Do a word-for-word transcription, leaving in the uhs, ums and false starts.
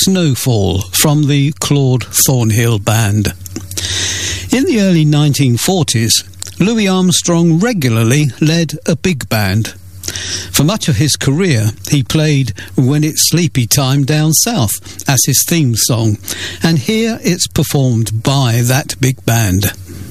Snowfall from the Claude Thornhill Band. In the early nineteen forties, Louis Armstrong regularly led a big band. For much of his career, he played When It's Sleepy Time Down South as his theme song, and here it's performed by that big band.